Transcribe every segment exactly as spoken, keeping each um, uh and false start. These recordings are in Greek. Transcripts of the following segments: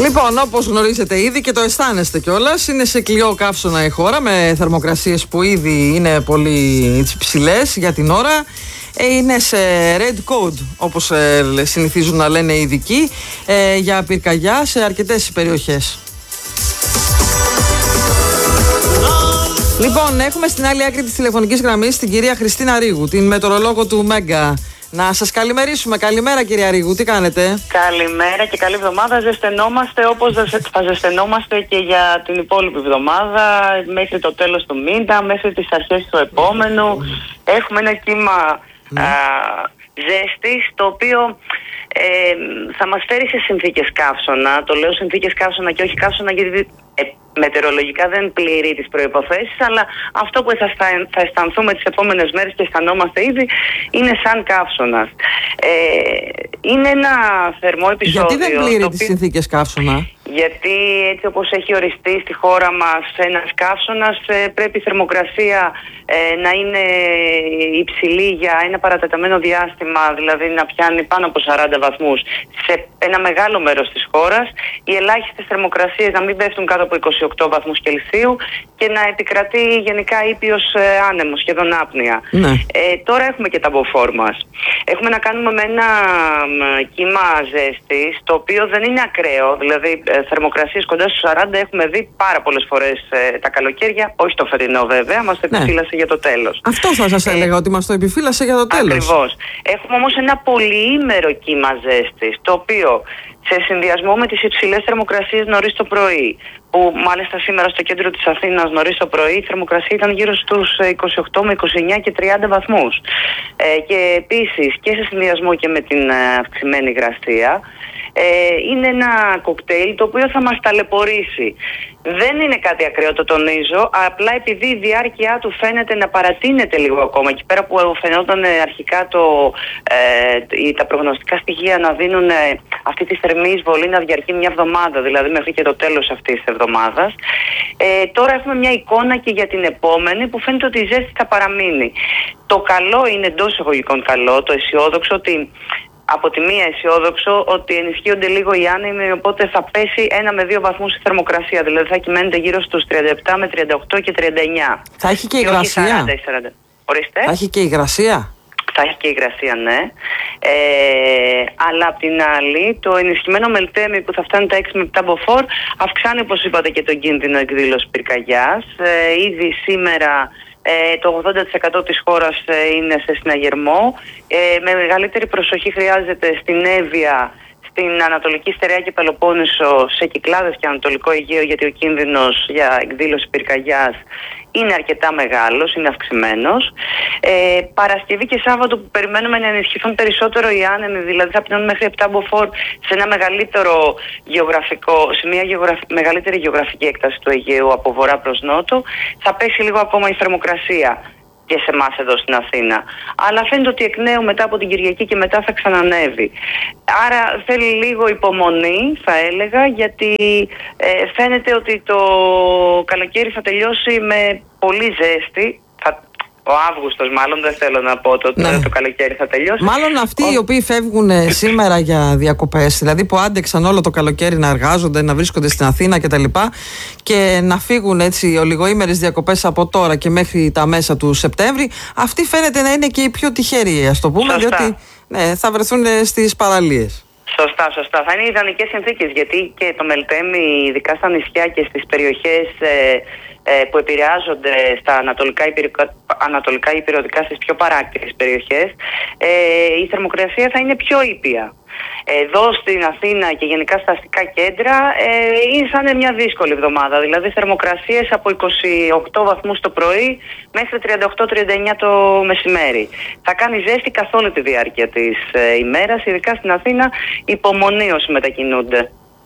Λοιπόν, όπως γνωρίζετε ήδη και το αισθάνεστε κιόλας, είναι σε κλειό καύσωνα η χώρα με θερμοκρασίες που ήδη είναι πολύ ψηλές για την ώρα. Είναι σε red code, όπως ε, συνηθίζουν να λένε οι ειδικοί, ε, για πυρκαγιά σε αρκετές περιοχές. Λοιπόν, έχουμε στην άλλη άκρη της τηλεφωνικής γραμμής την κυρία Χριστίνα Ρίγου, την μετεωρολόγο του Μέγκα. Να σας καλημερίσουμε. Καλημέρα, κυρία Ρίγου, τι κάνετε? Καλημέρα και καλή εβδομάδα. Ζεσθενόμαστε όπως θα ζεσθενόμαστε και για την υπόλοιπη εβδομάδα, μέχρι το τέλος του μήνα, μέχρι τις αρχές του επόμενου. Έχουμε ένα κύμα mm. α, ζέστης, το οποίο ε, θα μας φέρει σε συνθήκες καύσωνα. Το λέω συνθήκες καύσωνα και όχι καύσωνα γιατί ε, μετεωρολογικά δεν πληρεί τις προϋποθέσεις, αλλά αυτό που θα, θα αισθανθούμε τις επόμενες μέρες και αισθανόμαστε ήδη είναι σαν καύσωνας. Ε, είναι ένα θερμό επεισόδιο. Γιατί δεν πληρεί το τις οποίο... συνθήκες καύσωνα? Γιατί έτσι όπως έχει οριστεί στη χώρα μας ένας καύσωνας, πρέπει η θερμοκρασία ε, να είναι υψηλή για ένα παρατεταμένο διάστημα, δηλαδή να πιάνει πάνω από σαράντα βαθμούς σε ένα μεγάλο μέρος της χώρας, οι ελάχιστες θερμοκρασίες να μην πέφτουν κάτω από είκοσι οκτώ βαθμούς Κελσίου και να επικρατεί γενικά ήπιος ε, άνεμος, σχεδόν άπνοια. Ναι. Ε, τώρα έχουμε και τα μποφόρ μας. Έχουμε να κάνουμε με ένα ε, κύμα ζέστης, το οποίο δεν είναι ακραίο, δηλαδή ε, θερμοκρασίες κοντά στους σαράντα έχουμε δει πάρα πολλές φορές ε, τα καλοκαίρια, όχι το φετινό βέβαια, μας το ναι. επιφύλασε για το τέλος. Αυτό θα σας ε, έλεγα, ότι μας το επιφύλασε για το τέλος. Ακριβώς. Έχουμε όμως ένα πολυήμερο κύμα ζέστης, το οποίο σε συνδυασμό με τις υψηλές θερμοκρασίες νωρίς το πρωί, που μάλιστα σήμερα στο κέντρο της Αθήνας νωρίς το πρωί η θερμοκρασία ήταν γύρω στους είκοσι οκτώ με είκοσι εννιά και τριάντα βαθμούς. Ε, και επίσης και σε συνδυασμό και με την αυξημένη υγρασία, ε, είναι ένα κοκτέιλ το οποίο θα μας ταλαιπωρήσει. Δεν είναι κάτι ακραίο, το τονίζω, απλά επειδή η διάρκεια του φαίνεται να παρατείνεται λίγο ακόμα. Εκεί πέρα που φαινόταν αρχικά το, ε, τα προγνωστικά στοιχεία να δίνουν ε, αυτή τη θερμή εισβολή να διαρκεί μια εβδομάδα, δηλαδή μέχρι και το τέλος αυτής της εβδομάδας. Ε, τώρα έχουμε μια εικόνα και για την επόμενη που φαίνεται ότι η ζέστη θα παραμείνει. Το καλό είναι, εντός εισαγωγικών καλό, το αισιόδοξο ότι από τη μία αισιόδοξο ότι ενισχύονται λίγο οι άνεμοι, οπότε θα πέσει ένα με δύο βαθμούς η θερμοκρασία. Δηλαδή θα κυμαίνεται γύρω στους τριάντα επτά με τριάντα οκτώ και τριάντα εννιά. Θα έχει και υγρασία. σαράντα, σαράντα. Ορίστε. Θα έχει και υγρασία. Θα έχει και υγρασία, ναι. Ε, αλλά απ' την άλλη, το ενισχυμένο μελτέμι που θα φτάνει τα έξι με επτά μποφόρ αυξάνει, όπως είπατε, και τον κίνδυνο εκδήλωσης πυρκαγιάς. Ε, ήδη σήμερα Ε, το ογδόντα τοις εκατό της χώρας ε, είναι σε συναγερμό. Ε, με μεγαλύτερη προσοχή χρειάζεται στην Εύβοια, στην Ανατολική Στερεά και Πελοπόννησο, σε Κυκλάδες και Ανατολικό Αιγαίο, γιατί ο κίνδυνος για εκδήλωση πυρκαγιάς είναι αρκετά μεγάλος, είναι αυξημένος. Ε, Παρασκευή και Σάββατο που περιμένουμε να ενισχυθούν περισσότερο οι άνεμοι, δηλαδή θα πινούν μέχρι επτά μποφόρ σε ένα μεγαλύτερο γεωγραφικό, σε μια γεωγραφ... μεγαλύτερη γεωγραφική έκταση του Αιγαίου από βορρά προς νότο, θα πέσει λίγο ακόμα η θερμοκρασία και σε εμάς εδώ στην Αθήνα. Αλλά φαίνεται ότι εκ νέου μετά από την Κυριακή και μετά θα ξανανεύει. Άρα θέλει λίγο υπομονή, θα έλεγα, γιατί ε, φαίνεται ότι το καλοκαίρι θα τελειώσει με πολύ ζέστη. Θα, ο Αύγουστος μάλλον, δεν θέλω να πω το, ναι. το καλοκαίρι θα τελειώσει. Μάλλον αυτοί ο... οι οποίοι φεύγουν σήμερα για διακοπές, δηλαδή που άντεξαν όλο το καλοκαίρι να εργάζονται, να βρίσκονται στην Αθήνα κτλ. Και να φύγουν έτσι ολιγοήμερες διακοπές από τώρα και μέχρι τα μέσα του Σεπτέμβρη, αυτοί φαίνεται να είναι και οι πιο τυχεροί, ας το πούμε, Σωστά. διότι ναι, θα βρεθούν στις παραλίες. Σωστά, σωστά. Θα είναι ιδανικές συνθήκες, γιατί και το μελτέμι, ειδικά στα νησιά και στις περιοχές ε, ε, που επηρεάζονται στα ανατολικά, υπηρετικά, ανατολικά υπηρετικά, στις πιο παράκτιες περιοχές, ε, η θερμοκρασία θα είναι πιο ήπια. Εδώ στην Αθήνα και γενικά στα αστικά κέντρα ε, ήσανε μια δύσκολη εβδομάδα. Δηλαδή θερμοκρασίες από είκοσι οκτώ βαθμούς το πρωί μέχρι τριάντα οκτώ τριάντα εννιά το μεσημέρι. Θα κάνει ζέστη καθ' όλη τη διάρκεια της ε, ημέρας, ειδικά στην Αθήνα, υπομονή όσοι μετακινούνται.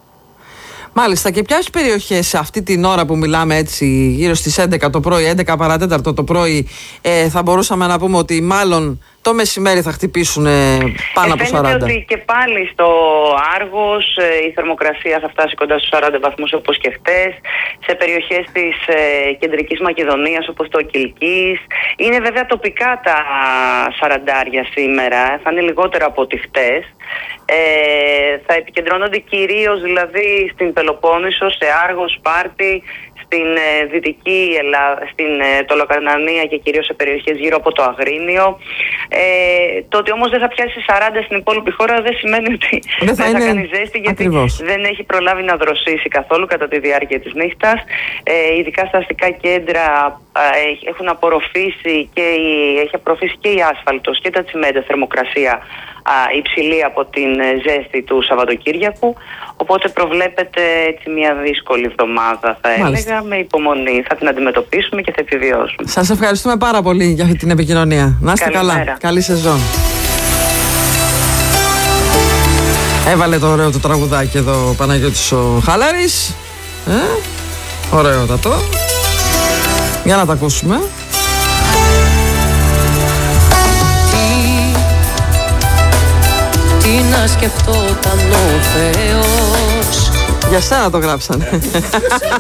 Μάλιστα, και ποιες περιοχές αυτή την ώρα που μιλάμε, έτσι γύρω στις έντεκα το πρωί, έντεκα παρά τέταρτο το πρωί, ε, θα μπορούσαμε να πούμε ότι μάλλον το μεσημέρι θα χτυπήσουν πάνω από σαράντα. Φαίνεται ότι και πάλι στο Άργος η θερμοκρασία θα φτάσει κοντά στους σαράντα βαθμούς όπως και χτες. Σε περιοχές της ε, κεντρικής Μακεδονίας όπως το Κιλκής. Είναι βέβαια τοπικά τα σαραντάρια σήμερα, θα είναι λιγότερα από ό,τι χτες. Ε, θα επικεντρώνονται κυρίως δηλαδή στην Πελοπόννησο, σε Άργο, Σπάρτη, στην ε, Δυτική Ελλάδα, στην ε, Τολοκαρνανία και κυρίως σε περιοχές γύρω από το Αγρίνιο. Ε, το ότι όμως δεν θα πιάσει σαράντα στην υπόλοιπη χώρα δεν σημαίνει ότι δεν θα, δεν θα κάνει ζέστη, γιατί ακριβώς δεν έχει προλάβει να δροσίσει καθόλου κατά τη διάρκεια της νύχτας. Ε, ειδικά στα αστικά κέντρα ε, έχουν απορροφήσει και η, έχει απορροφήσει και η άσφαλτος και τα τσιμέντα θερμοκρασία α, υψηλή από την ζέστη του Σαββατοκύριακου. Οπότε προβλέπεται έτσι μια δύσκολη εβδομάδα, θα Μάλιστα. έλεγα, με υπομονή. Θα την αντιμετωπίσουμε και θα επιβιώσουμε. Σας ευχαριστούμε πάρα πολύ για αυτή την επικοινωνία. Να είστε καλά. Καλή σεζόν. Έβαλε το ωραίο το τραγουδάκι εδώ ο Παναγιώτης ο Χαλάρης. Ε, ωραιότατο. Για να τα ακούσουμε. Τι, τι να σκεφτόταν ο Θεός. Για σένα το γράψανε.